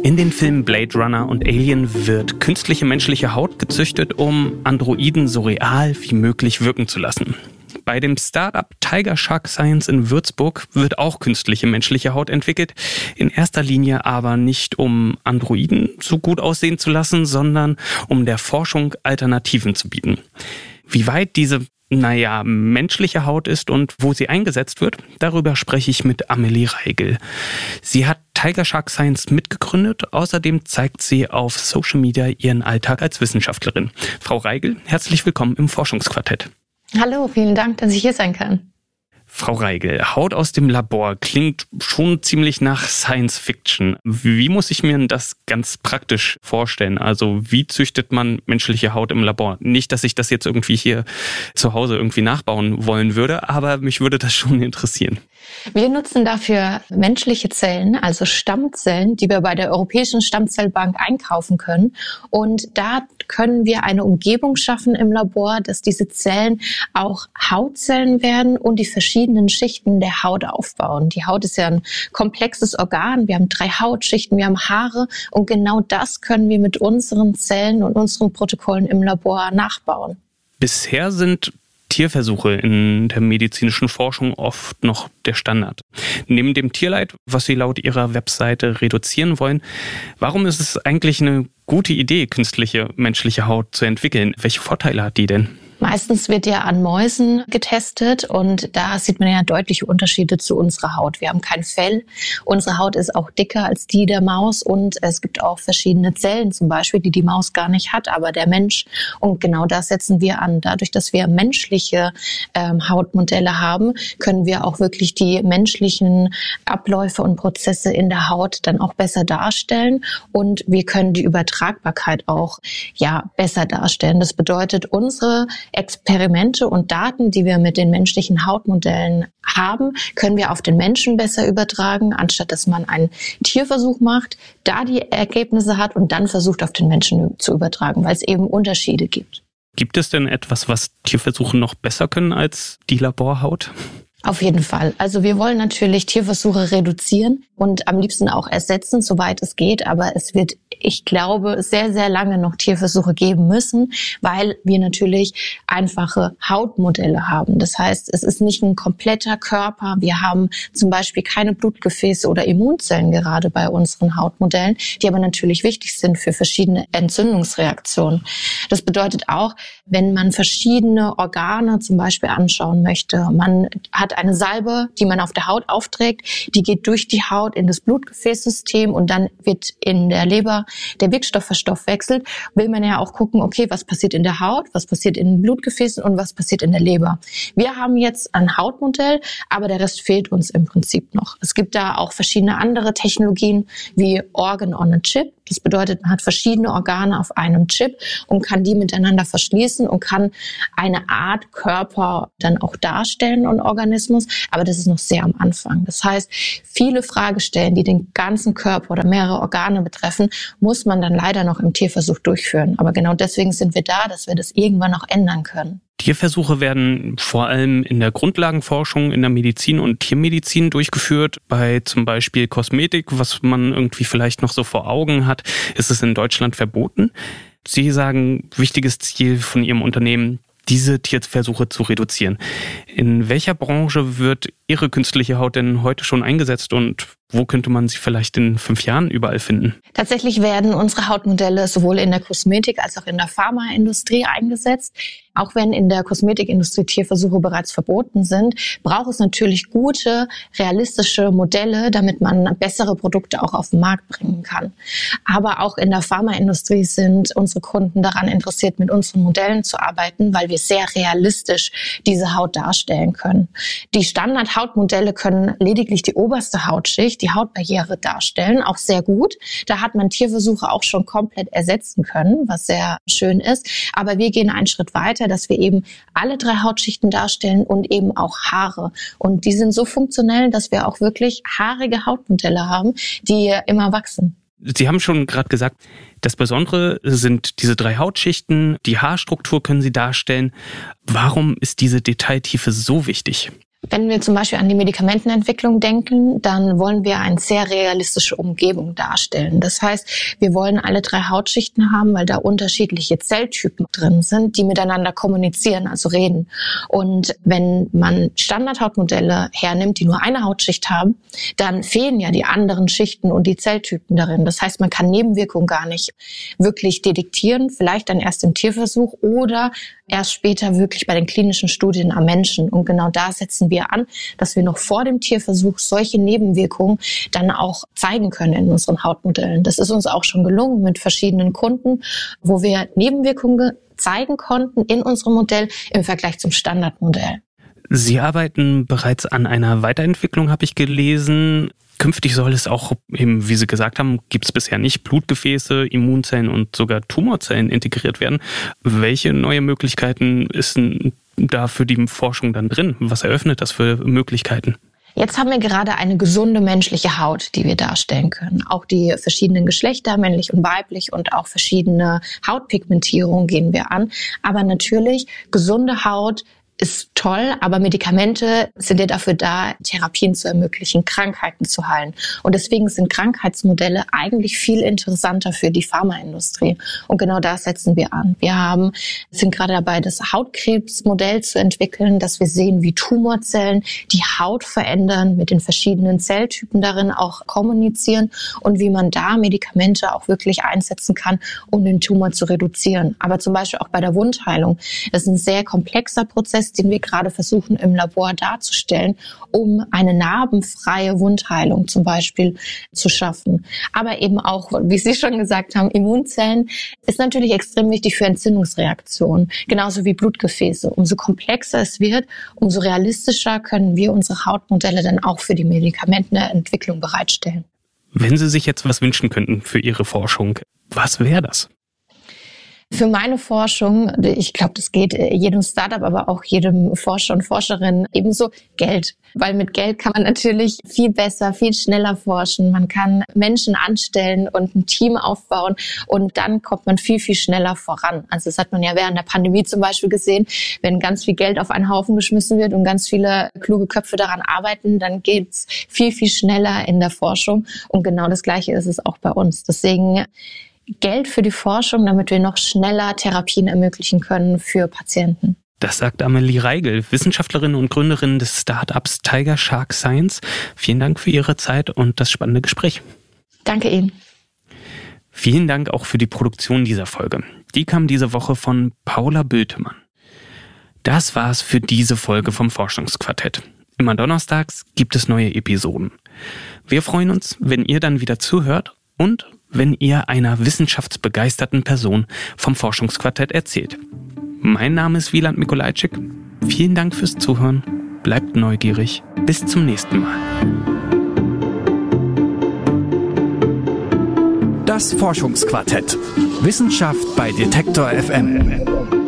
In den Filmen Blade Runner und Alien wird künstliche menschliche Haut gezüchtet, um Androiden so real wie möglich wirken zu lassen. Bei dem Startup Tiger Shark Science in Würzburg wird auch künstliche menschliche Haut entwickelt. In erster Linie aber nicht, um Androiden so gut aussehen zu lassen, sondern um der Forschung Alternativen zu bieten. Wie weit diese menschliche Haut ist und wo sie eingesetzt wird, darüber spreche ich mit Amelie Reigel. Sie hat Tiger Shark Science mitgegründet. Außerdem zeigt sie auf Social Media ihren Alltag als Wissenschaftlerin. Frau Reigel, herzlich willkommen im Forschungsquartett. Hallo, vielen Dank, dass ich hier sein kann. Frau Reigel, Haut aus dem Labor klingt schon ziemlich nach Science Fiction. Wie muss ich mir das ganz praktisch vorstellen? Also wie züchtet man menschliche Haut im Labor? Nicht, dass ich das jetzt irgendwie hier zu Hause irgendwie nachbauen wollen würde, aber mich würde das schon interessieren. Wir nutzen dafür menschliche Zellen, also Stammzellen, die wir bei der Europäischen Stammzellbank einkaufen können. Und da können wir eine Umgebung schaffen im Labor, dass diese Zellen auch Hautzellen werden und die verschiedenen Schichten der Haut aufbauen. Die Haut ist ja ein komplexes Organ. Wir haben 3 Hautschichten, wir haben Haare und genau das können wir mit unseren Zellen und unseren Protokollen im Labor nachbauen. Bisher sind Tierversuche in der medizinischen Forschung oft noch der Standard. Neben dem Tierleid, was Sie laut Ihrer Webseite reduzieren wollen, warum ist es eigentlich eine gute Idee, künstliche menschliche Haut zu entwickeln? Welche Vorteile hat die denn? Meistens wird ja an Mäusen getestet und da sieht man ja deutliche Unterschiede zu unserer Haut. Wir haben kein Fell, unsere Haut ist auch dicker als die der Maus und es gibt auch verschiedene Zellen zum Beispiel, die die Maus gar nicht hat, aber der Mensch. Und genau das setzen wir an. Dadurch, dass wir menschliche Hautmodelle haben, können wir auch wirklich die menschlichen Abläufe und Prozesse in der Haut dann auch besser darstellen und wir können die Übertragbarkeit auch besser darstellen. Das bedeutet, unsere Experimente und Daten, die wir mit den menschlichen Hautmodellen haben, können wir auf den Menschen besser übertragen, anstatt dass man einen Tierversuch macht, da die Ergebnisse hat und dann versucht, auf den Menschen zu übertragen, weil es eben Unterschiede gibt. Gibt es denn etwas, was Tierversuche noch besser können als die Laborhaut? Auf jeden Fall. Also wir wollen natürlich Tierversuche reduzieren und am liebsten auch ersetzen, soweit es geht. Aber es wird, ich glaube, sehr, sehr lange noch Tierversuche geben müssen, weil wir natürlich einfache Hautmodelle haben. Das heißt, es ist nicht ein kompletter Körper. Wir haben zum Beispiel keine Blutgefäße oder Immunzellen gerade bei unseren Hautmodellen, die aber natürlich wichtig sind für verschiedene Entzündungsreaktionen. Das bedeutet auch, wenn man verschiedene Organe zum Beispiel anschauen möchte, man hat eine Salbe, die man auf der Haut aufträgt, die geht durch die Haut in das Blutgefäßsystem und dann wird in der Leber der Wirkstoff verstoffwechselt. Will man ja auch gucken, okay, was passiert in der Haut, was passiert in den Blutgefäßen und was passiert in der Leber. Wir haben jetzt ein Hautmodell, aber der Rest fehlt uns im Prinzip noch. Es gibt da auch verschiedene andere Technologien wie Organ on a Chip. Das bedeutet, man hat verschiedene Organe auf einem Chip und kann die miteinander verschließen und kann eine Art Körper dann auch darstellen und Organismus. Aber das ist noch sehr am Anfang. Das heißt, viele Fragestellen, die den ganzen Körper oder mehrere Organe betreffen, muss man dann leider noch im Tierversuch durchführen. Aber genau deswegen sind wir da, dass wir das irgendwann noch ändern können. Tierversuche werden vor allem in der Grundlagenforschung, in der Medizin und Tiermedizin durchgeführt. Bei zum Beispiel Kosmetik, was man irgendwie vielleicht noch so vor Augen hat, ist es in Deutschland verboten. Sie sagen, wichtiges Ziel von Ihrem Unternehmen, diese Tierversuche zu reduzieren. In welcher Branche wird Ihre künstliche Haut denn heute schon eingesetzt und wo könnte man sie vielleicht in 5 Jahren überall finden? Tatsächlich werden unsere Hautmodelle sowohl in der Kosmetik als auch in der Pharmaindustrie eingesetzt. Auch wenn in der Kosmetikindustrie Tierversuche bereits verboten sind, braucht es natürlich gute, realistische Modelle, damit man bessere Produkte auch auf den Markt bringen kann. Aber auch in der Pharmaindustrie sind unsere Kunden daran interessiert, mit unseren Modellen zu arbeiten, weil wir sehr realistisch diese Haut darstellen können. Die Standardhautmodelle können lediglich die oberste Hautschicht, die Hautbarriere darstellen, auch sehr gut. Da hat man Tierversuche auch schon komplett ersetzen können, was sehr schön ist. Aber wir gehen einen Schritt weiter, dass wir eben alle 3 Hautschichten darstellen und eben auch Haare. Und die sind so funktionell, dass wir auch wirklich haarige Hautmodelle haben, die immer wachsen. Sie haben schon gerade gesagt, das Besondere sind diese 3 Hautschichten, die Haarstruktur können Sie darstellen. Warum ist diese Detailtiefe so wichtig? Wenn wir zum Beispiel an die Medikamentenentwicklung denken, dann wollen wir eine sehr realistische Umgebung darstellen. Das heißt, wir wollen alle 3 Hautschichten haben, weil da unterschiedliche Zelltypen drin sind, die miteinander kommunizieren, also reden. Und wenn man Standardhautmodelle hernimmt, die nur eine Hautschicht haben, dann fehlen ja die anderen Schichten und die Zelltypen darin. Das heißt, man kann Nebenwirkungen gar nicht wirklich detektieren, vielleicht dann erst im Tierversuch oder erst später wirklich bei den klinischen Studien am Menschen. Und genau da setzen wir an, dass wir noch vor dem Tierversuch solche Nebenwirkungen dann auch zeigen können in unseren Hautmodellen. Das ist uns auch schon gelungen mit verschiedenen Kunden, wo wir Nebenwirkungen zeigen konnten in unserem Modell im Vergleich zum Standardmodell. Sie arbeiten bereits an einer Weiterentwicklung, habe ich gelesen. Künftig soll es auch, eben, wie Sie gesagt haben, gibt es bisher nicht, Blutgefäße, Immunzellen und sogar Tumorzellen integriert werden. Welche neue Möglichkeiten ist denn da für die Forschung dann drin? Was eröffnet das für Möglichkeiten? Jetzt haben wir gerade eine gesunde menschliche Haut, die wir darstellen können. Auch die verschiedenen Geschlechter, männlich und weiblich, und auch verschiedene Hautpigmentierungen gehen wir an. Aber natürlich, gesunde Haut ist toll, aber Medikamente sind ja dafür da, Therapien zu ermöglichen, Krankheiten zu heilen. Und deswegen sind Krankheitsmodelle eigentlich viel interessanter für die Pharmaindustrie. Und genau da setzen wir an. Wir sind gerade dabei, das Hautkrebsmodell zu entwickeln, dass wir sehen, wie Tumorzellen die Haut verändern, mit den verschiedenen Zelltypen darin auch kommunizieren und wie man da Medikamente auch wirklich einsetzen kann, um den Tumor zu reduzieren. Aber zum Beispiel auch bei der Wundheilung. Das ist ein sehr komplexer Prozess, den wir gerade versuchen im Labor darzustellen, um eine narbenfreie Wundheilung zum Beispiel zu schaffen. Aber eben auch, wie Sie schon gesagt haben, Immunzellen ist natürlich extrem wichtig für Entzündungsreaktionen, genauso wie Blutgefäße. Umso komplexer es wird, umso realistischer können wir unsere Hautmodelle dann auch für die Medikamentenentwicklung bereitstellen. Wenn Sie sich jetzt was wünschen könnten für Ihre Forschung, was wäre das? Für meine Forschung, ich glaube, das geht jedem Startup, aber auch jedem Forscher und Forscherin ebenso, Geld. Weil mit Geld kann man natürlich viel besser, viel schneller forschen. Man kann Menschen anstellen und ein Team aufbauen und dann kommt man viel, viel schneller voran. Also das hat man ja während der Pandemie zum Beispiel gesehen. Wenn ganz viel Geld auf einen Haufen geschmissen wird und ganz viele kluge Köpfe daran arbeiten, dann geht's viel, viel schneller in der Forschung. Und genau das Gleiche ist es auch bei uns. Deswegen Geld für die Forschung, damit wir noch schneller Therapien ermöglichen können für Patienten. Das sagt Amelie Reigel, Wissenschaftlerin und Gründerin des Startups Tiger Shark Science. Vielen Dank für Ihre Zeit und das spannende Gespräch. Danke Ihnen. Vielen Dank auch für die Produktion dieser Folge. Die kam diese Woche von Paula Bültemann. Das war's für diese Folge vom Forschungsquartett. Immer donnerstags gibt es neue Episoden. Wir freuen uns, wenn ihr dann wieder zuhört und wenn ihr einer wissenschaftsbegeisterten Person vom Forschungsquartett erzählt. Mein Name ist Wieland Mikolajczyk. Vielen Dank fürs Zuhören. Bleibt neugierig. Bis zum nächsten Mal. Das Forschungsquartett. Wissenschaft bei Detektor FM.